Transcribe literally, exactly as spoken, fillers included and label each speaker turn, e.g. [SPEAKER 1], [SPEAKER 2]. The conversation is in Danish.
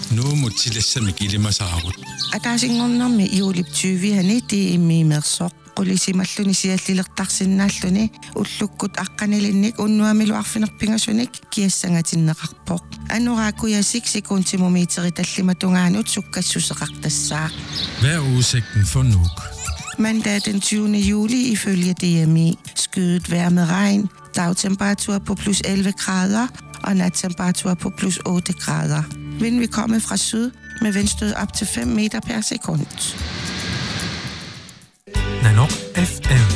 [SPEAKER 1] Nu må tillæssamme gillimasaarut.
[SPEAKER 2] Akaasinngornermi iuliptyuviani tiimmiimersoq qulisimalluni siallilertarsinnaalluni ullukkut aqqanilinnik unnuamiluarfinerpingasunik kiassangatinneqarpoq anuraakuyasik sekuntimumiiteri tallimatungaanut sukkassuseqartassaa.
[SPEAKER 1] Hvad er udsigten for Nuuk?
[SPEAKER 2] Mandag den tyvende juli ifølge D M I. Skyet vejr med regn, dagtemperatur på plus elleve grader og nattemperatur på plus otte grader. Vind vil komme fra syd med vindstød op til fem meter per sekund.
[SPEAKER 3] Nanoq F M